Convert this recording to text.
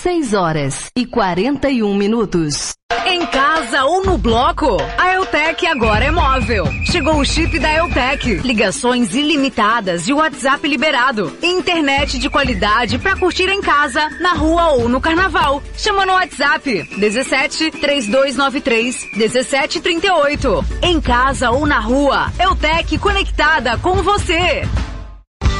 6h41. Em casa ou no bloco, a Eutec agora é móvel. Chegou o chip da Eutec. Ligações ilimitadas e WhatsApp liberado. Internet de qualidade pra curtir em casa, na rua ou no carnaval. Chama no WhatsApp 17 3293 1738. Em casa ou na rua, Eutec conectada com você.